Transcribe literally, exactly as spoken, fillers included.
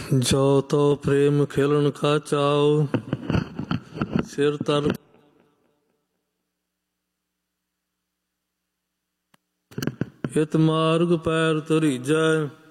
ਜੋ ਤੋ ਪ੍ਰੇਮ ਖਿਲਣ ਕਾ ਚਾਓ, ਸਿਰ ਤਰ ਹਿਤ ਮਾਰਗ ਪੈਰ ਧਰੀਜੈ।